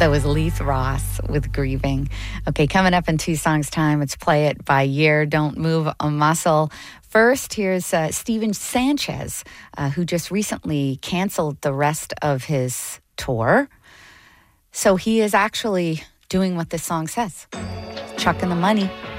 That was Leith Ross with Grieving. Okay, coming up in 2 songs' time, it's Play It by Year, Don't Move a Muscle. First, here's Steven Sanchez, who just recently canceled the rest of his tour. So he is actually doing what this song says, chucking the money.